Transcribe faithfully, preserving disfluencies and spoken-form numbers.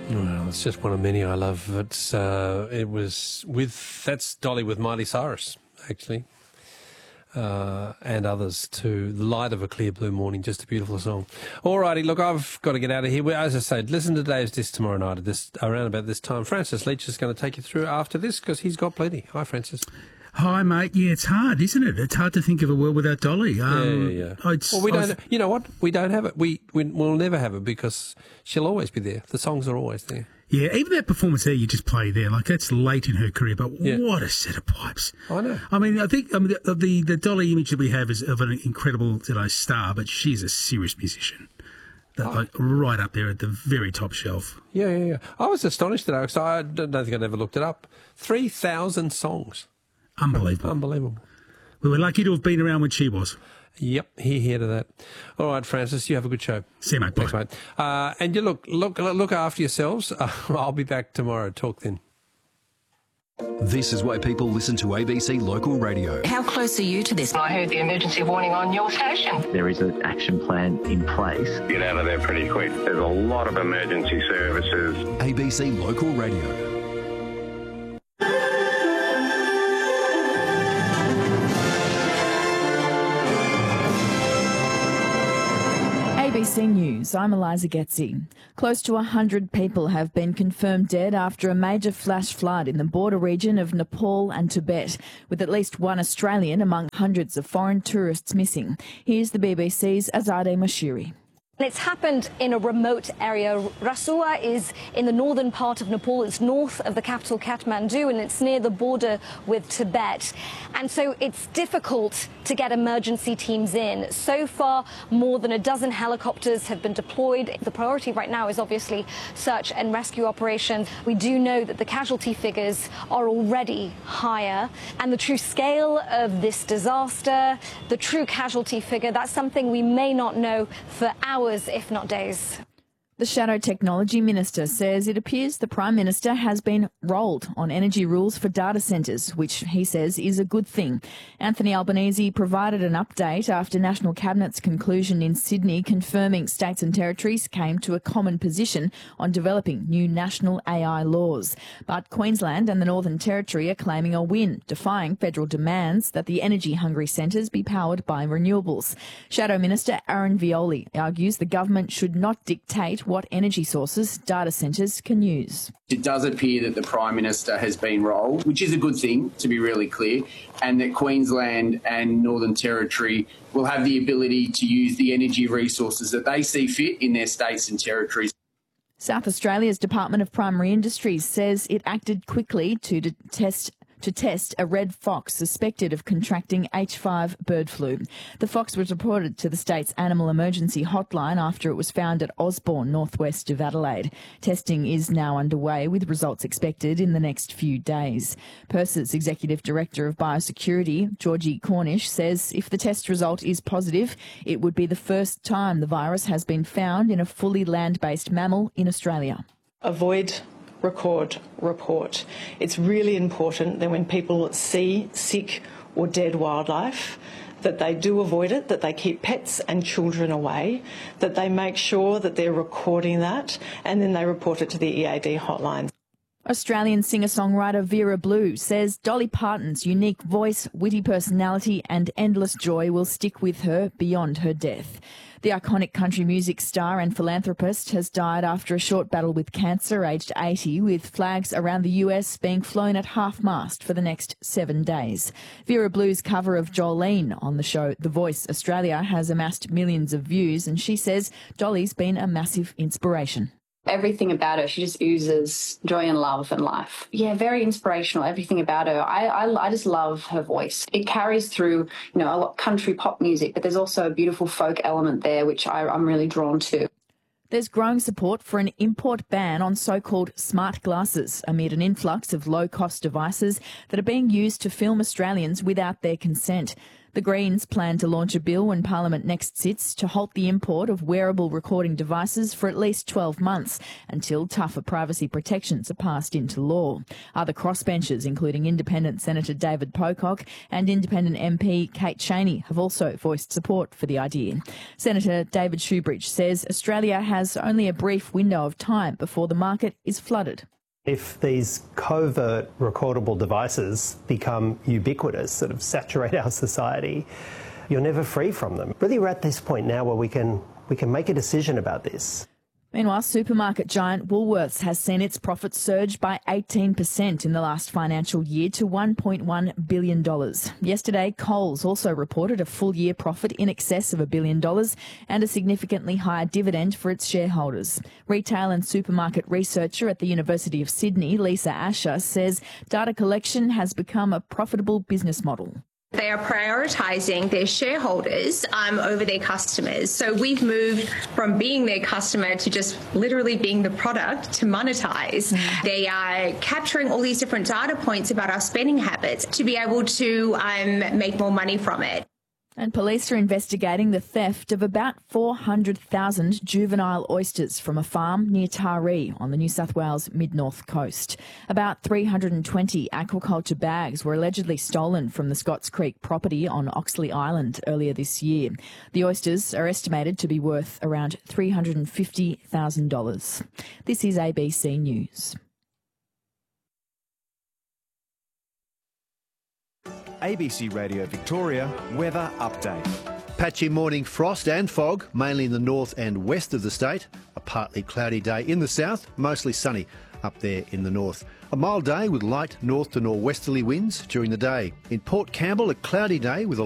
Well, it's just one of many I love. It's uh, it was with that's Dolly with Miley Cyrus, actually, uh, and others too. The Light of a Clear Blue Morning, just a beautiful song. All righty, look, I've got to get out of here. Well, as I said, listen to Dave's Disc tomorrow night at this around about this time. Francis Leach is going to take you through after this because he's got plenty. Hi, Francis. Hi, mate. Yeah, it's hard, isn't it? It's hard to think of a world without Dolly. Um, yeah, yeah, yeah. Well, we don't. was, you know what? We don't have it. We, we we'll never have it because she'll always be there. The songs are always there. Yeah, even that performance there you just play there, like that's late in her career, but yeah. what a set of pipes! I know. I mean, I think I mean, the, the the Dolly image that we have is of an incredible, you know, star, but she's a serious musician. That, oh. like, right up there at the very top shelf. Yeah, yeah, yeah. I was astonished today because I don't think I'd ever looked it up. Three thousand songs. Unbelievable. Unbelievable. We were lucky to have been around when she was. Yep, hear, hear to that. All right, Francis, you have a good show. See you, mate. Thanks, mate. Uh, and you look, look, look after yourselves. Uh, I'll be back tomorrow. Talk then. This is why people listen to A B C Local Radio. How close are you to this? I heard the emergency warning on your station. There is an action plan in place. Get out of there pretty quick. There's a lot of emergency services. A B C Local Radio. A B C News, I'm Eliza Getzi. Close to one hundred people have been confirmed dead after a major flash flood in the border region of Nepal and Tibet, with at least one Australian among hundreds of foreign tourists missing. Here's the B B C's Azadeh Moshiri. It's happened in a remote area. Rasua is in the northern part of Nepal. It's north of the capital Kathmandu and it's near the border with Tibet. And so it's difficult to get emergency teams in. So far, more than a dozen helicopters have been deployed. The priority right now is obviously search and rescue operations. We do know that the casualty figures are already higher. And the true scale of this disaster, the true casualty figure, that's something we may not know for hours, if not days. The Shadow Technology Minister says it appears the Prime Minister has been rolled on energy rules for data centres, which he says is a good thing. Anthony Albanese provided an update after National Cabinet's conclusion in Sydney confirming states and territories came to a common position on developing new national A I laws. But Queensland and the Northern Territory are claiming a win, defying federal demands that the energy-hungry centres be powered by renewables. Shadow Minister Aaron Violi argues the government should not dictate what energy sources data centres can use. It does appear that the Prime Minister has been rolled, which is a good thing, to be really clear, and that Queensland and Northern Territory will have the ability to use the energy resources that they see fit in their states and territories. South Australia's Department of Primary Industries says it acted quickly to test to test a red fox suspected of contracting H five bird flu. The fox was reported to the state's Animal Emergency Hotline after it was found at Osborne, northwest of Adelaide. Testing is now underway, with results expected in the next few days. PIRSA's Executive Director of Biosecurity, Georgie Cornish, says if the test result is positive, it would be the first time the virus has been found in a fully land-based mammal in Australia. Avoid, record, report. It's really important that when people see sick or dead wildlife, that they do avoid it, that they keep pets and children away, that they make sure that they're recording that, and then they report it to the E A D hotline. Australian singer-songwriter Vera Blue says Dolly Parton's unique voice, witty personality and endless joy will stick with her beyond her death. The iconic country music star and philanthropist has died after a short battle with cancer, aged eighty, with flags around the U S being flown at half-mast for the next seven days. Vera Blue's cover of Jolene on the show The Voice Australia has amassed millions of views, and she says Dolly's been a massive inspiration. Everything about her, she just oozes joy and love and life. Yeah, very inspirational, everything about her. I, I, I just love her voice. It carries through, you know, a lot country pop music, but there's also a beautiful folk element there, which I, I'm really drawn to. There's growing support for an import ban on so-called smart glasses amid an influx of low-cost devices that are being used to film Australians without their consent. The Greens plan to launch a bill when Parliament next sits to halt the import of wearable recording devices for at least twelve months until tougher privacy protections are passed into law. Other crossbenchers, including Independent Senator David Pocock and Independent M P Kate Chaney, have also voiced support for the idea. Senator David Shoebridge says Australia has only a brief window of time before the market is flooded. If these covert recordable devices become ubiquitous, sort of saturate our society, you're never free from them. Really, we're at this point now where we can we can make a decision about this. Meanwhile, supermarket giant Woolworths has seen its profits surge by eighteen percent in the last financial year to one point one billion dollars. Yesterday, Coles also reported a full-year profit in excess of a billion dollars and a significantly higher dividend for its shareholders. Retail and supermarket researcher at the University of Sydney, Lisa Asher, says data collection has become a profitable business model. They are prioritising their shareholders um, over their customers. So we've moved from being their customer to just literally being the product to monetize. Mm. They are capturing all these different data points about our spending habits to be able to um, make more money from it. And police are investigating the theft of about four hundred thousand juvenile oysters from a farm near Taree on the New South Wales mid-north coast. About three hundred twenty aquaculture bags were allegedly stolen from the Scotts Creek property on Oxley Island earlier this year. The oysters are estimated to be worth around three hundred fifty thousand dollars. This is A B C News. A B C Radio Victoria weather update. Patchy morning frost and fog, mainly in the north and west of the state. A partly cloudy day in the south, mostly sunny up there in the north. A mild day with light north to northwesterly winds during the day. In Port Campbell, a cloudy day with a